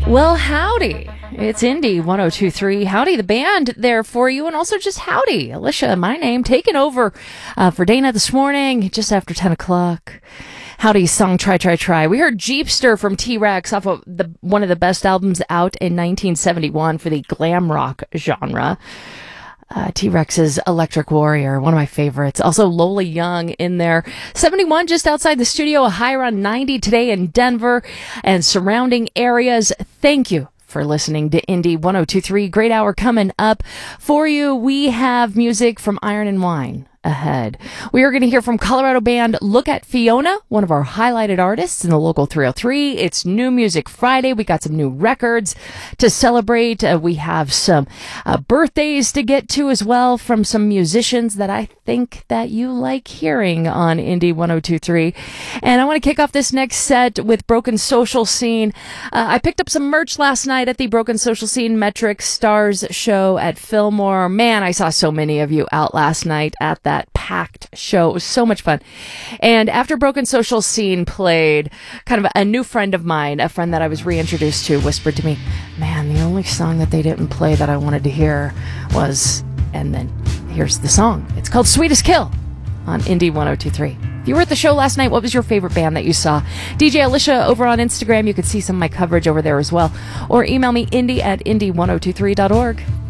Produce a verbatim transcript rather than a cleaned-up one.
Well, howdy. It's Indie one oh two three. Howdy, the band there for you, and also just howdy. Alicia, my name, taking over uh, for Dana this morning, just after ten o'clock. Howdy's song Try, Try, Try. We heard Jeepster from T-Rex off of the, one of the best albums out in nineteen seventy-one for the glam rock genre. Uh, T-Rex's Electric Warrior, one of my favorites. Also Lola Young in there. seventy-one just outside the studio, a high around ninety today in Denver and surrounding areas. Thank you for listening to Indie one oh two three. Great hour coming up for you. We have music from Iron and Wine ahead. We are going to hear from Colorado band Look at Fiona, one of our highlighted artists in the local three oh three. It's New Music Friday. We got some new records to celebrate. Uh, we have some uh, birthdays to get to as well from some musicians that I think that you like hearing on Indie one oh two three. And I want to kick off this next set with Broken Social Scene. Uh, I picked up some merch last night at the Broken Social Scene Metric Stars show at Fillmore. Man, I saw so many of you out last night at that That packed show. It was so much fun. And after Broken Social Scene played, kind of a new friend of mine, a friend that I was reintroduced to, whispered to me, man, the only song that they didn't play that I wanted to hear was, and then here's the song. It's called Sweetest Kill on Indie one oh two three. If you were at the show last night, what was your favorite band that you saw? D J Alicia over on Instagram. You could see some of my coverage over there as well. Or email me, indie at indie one oh two three dot org.